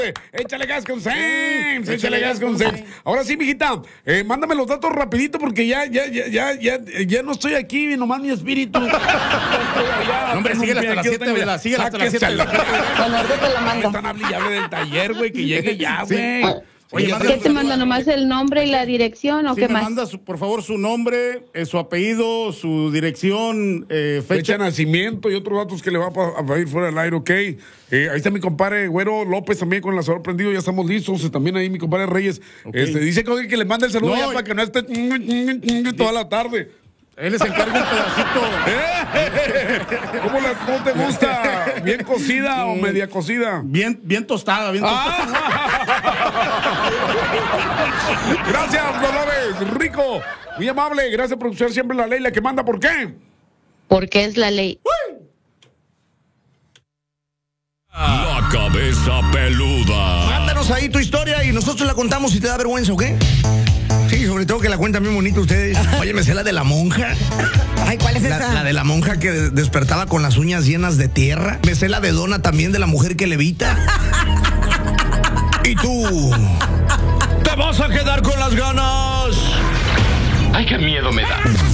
Échale gas con Sams, échale gas con Sams. Ahora sí, mijita, mándame los datos rapidito porque ya no estoy aquí, nomás mi espíritu. No, hombre, síguela hasta las 7, ¿verdad? Síguela hasta las 7. Bueno, ahorita te la mando. Están hable y hable del taller, güey, que llegue ya, güey. Oye, ¿Qué te manda? ¿Nomás el nombre y la dirección o sí, qué me más? manda, por favor, su nombre, su apellido, su dirección, Fecha de nacimiento y otros datos que le va a pedir fuera del aire, ok. Ahí está mi compadre Güero López también con el asador prendido, ya estamos listos. También ahí mi compadre Reyes. Okay. Dice que le mande el saludo No, ya para que no esté toda la tarde. Él les encarga un pedacito. ¿Cómo te gusta? ¿Bien cocida o media cocida? Bien tostada, bien tostada. Gracias, Dolores. Rico. Muy amable. Gracias por usar siempre la ley, la que manda. ¿Por qué? Porque es la ley. La cabeza peluda. Mándanos ahí tu historia y nosotros la contamos si te da vergüenza, ¿ok? Sí, sobre todo que la cuentan bien bonito ustedes. Oye, me sé la de la monja. Ay, ¿cuál es esa? La de la monja que despertaba con las uñas llenas de tierra. Me sé la de Donna también, de la mujer que levita. ¿Y tú? ¿Te vas a quedar con las ganas? Ay, qué miedo me da.